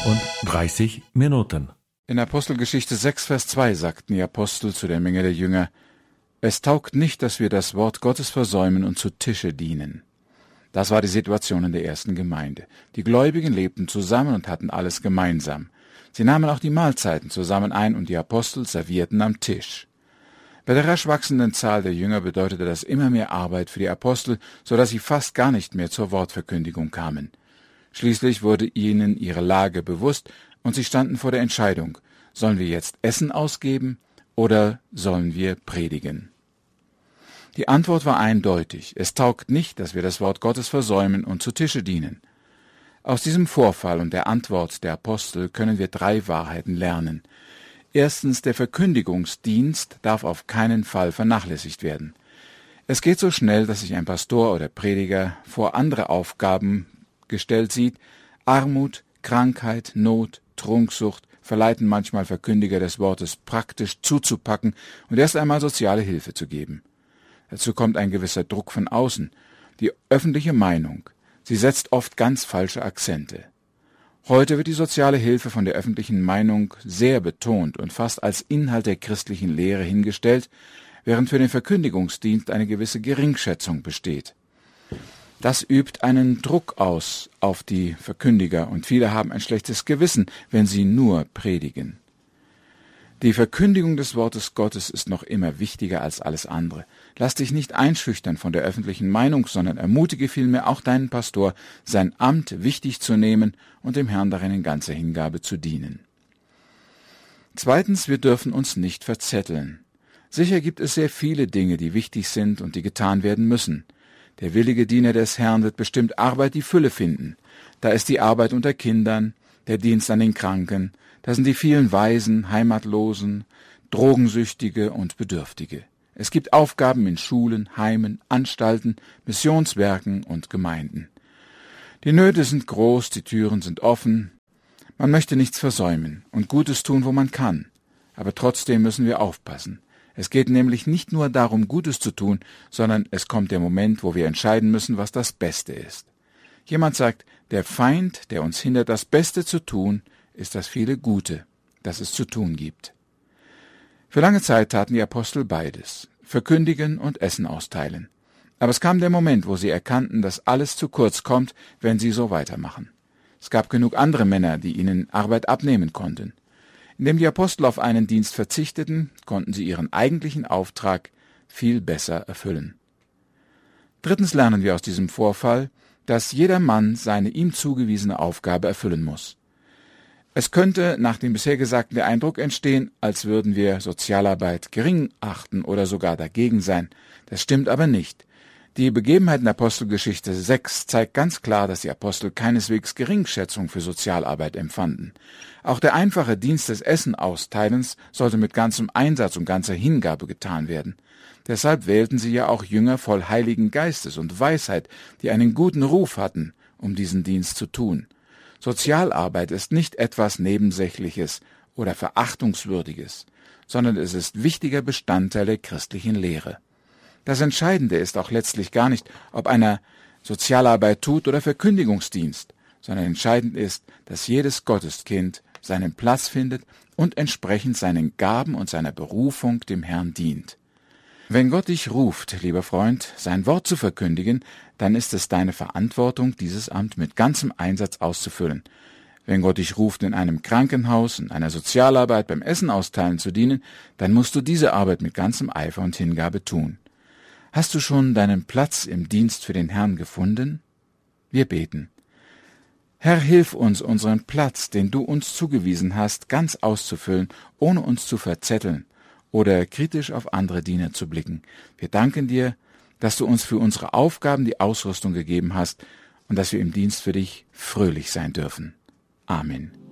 und 30 Minuten. In Apostelgeschichte 6, Vers 2 sagten die Apostel zu der Menge der Jünger: Es taugt nicht, dass wir das Wort Gottes versäumen und zu Tische dienen. Das war die Situation in der ersten Gemeinde. Die Gläubigen lebten zusammen und hatten alles gemeinsam. Sie nahmen auch die Mahlzeiten zusammen ein und die Apostel servierten am Tisch. Bei der rasch wachsenden Zahl der Jünger bedeutete das immer mehr Arbeit für die Apostel, so dass sie fast gar nicht mehr zur Wortverkündigung kamen. Schließlich wurde ihnen ihre Lage bewusst und sie standen vor der Entscheidung: Sollen wir jetzt Essen ausgeben oder sollen wir predigen? Die Antwort war eindeutig: Es taugt nicht, dass wir das Wort Gottes versäumen und zu Tische dienen. Aus diesem Vorfall und der Antwort der Apostel können wir 3 Wahrheiten lernen. Erstens, der Verkündigungsdienst darf auf keinen Fall vernachlässigt werden. Es geht so schnell, dass sich ein Pastor oder Prediger vor andere Aufgaben gestellt sieht. Armut, Krankheit, Not, Trunksucht verleiten manchmal Verkündiger des Wortes praktisch zuzupacken und erst einmal soziale Hilfe zu geben. Dazu kommt ein gewisser Druck von außen. Die öffentliche Meinung, sie setzt oft ganz falsche Akzente. Heute wird die soziale Hilfe von der öffentlichen Meinung sehr betont und fast als Inhalt der christlichen Lehre hingestellt, während für den Verkündigungsdienst eine gewisse Geringschätzung besteht. Das übt einen Druck aus auf die Verkündiger und viele haben ein schlechtes Gewissen, wenn sie nur predigen. Die Verkündigung des Wortes Gottes ist noch immer wichtiger als alles andere. Lass dich nicht einschüchtern von der öffentlichen Meinung, sondern ermutige vielmehr auch deinen Pastor, sein Amt wichtig zu nehmen und dem Herrn darin in ganzer Hingabe zu dienen. Zweitens, wir dürfen uns nicht verzetteln. Sicher gibt es sehr viele Dinge, die wichtig sind und die getan werden müssen. Der willige Diener des Herrn wird bestimmt Arbeit die Fülle finden. Da ist die Arbeit unter Kindern, der Dienst an den Kranken, da sind die vielen Waisen, Heimatlosen, Drogensüchtige und Bedürftige. Es gibt Aufgaben in Schulen, Heimen, Anstalten, Missionswerken und Gemeinden. Die Nöte sind groß, die Türen sind offen. Man möchte nichts versäumen und Gutes tun, wo man kann. Aber trotzdem müssen wir aufpassen. Es geht nämlich nicht nur darum, Gutes zu tun, sondern es kommt der Moment, wo wir entscheiden müssen, was das Beste ist. Jemand sagt, der Feind, der uns hindert, das Beste zu tun, ist das viele Gute, das es zu tun gibt. Für lange Zeit taten die Apostel beides, verkündigen und Essen austeilen. Aber es kam der Moment, wo sie erkannten, dass alles zu kurz kommt, wenn sie so weitermachen. Es gab genug andere Männer, die ihnen Arbeit abnehmen konnten. Indem die Apostel auf einen Dienst verzichteten, konnten sie ihren eigentlichen Auftrag viel besser erfüllen. Drittens lernen wir aus diesem Vorfall, dass jeder Mann seine ihm zugewiesene Aufgabe erfüllen muss. Es könnte nach dem bisher Gesagten der Eindruck entstehen, als würden wir Sozialarbeit gering achten oder sogar dagegen sein. Das stimmt aber nicht. Die Begebenheit in Apostelgeschichte 6 zeigt ganz klar, dass die Apostel keineswegs Geringschätzung für Sozialarbeit empfanden. Auch der einfache Dienst des Essenausteilens sollte mit ganzem Einsatz und ganzer Hingabe getan werden. Deshalb wählten sie ja auch Jünger voll Heiligen Geistes und Weisheit, die einen guten Ruf hatten, um diesen Dienst zu tun. Sozialarbeit ist nicht etwas Nebensächliches oder Verachtungswürdiges, sondern es ist wichtiger Bestandteil der christlichen Lehre. Das Entscheidende ist auch letztlich gar nicht, ob einer Sozialarbeit tut oder Verkündigungsdienst, sondern entscheidend ist, dass jedes Gotteskind seinen Platz findet und entsprechend seinen Gaben und seiner Berufung dem Herrn dient. Wenn Gott dich ruft, lieber Freund, sein Wort zu verkündigen, dann ist es deine Verantwortung, dieses Amt mit ganzem Einsatz auszufüllen. Wenn Gott dich ruft, in einem Krankenhaus, in einer Sozialarbeit, beim Essen austeilen zu dienen, dann musst du diese Arbeit mit ganzem Eifer und Hingabe tun. Hast du schon deinen Platz im Dienst für den Herrn gefunden? Wir beten. Herr, hilf uns, unseren Platz, den du uns zugewiesen hast, ganz auszufüllen, ohne uns zu verzetteln oder kritisch auf andere Diener zu blicken. Wir danken dir, dass du uns für unsere Aufgaben die Ausrüstung gegeben hast und dass wir im Dienst für dich fröhlich sein dürfen. Amen.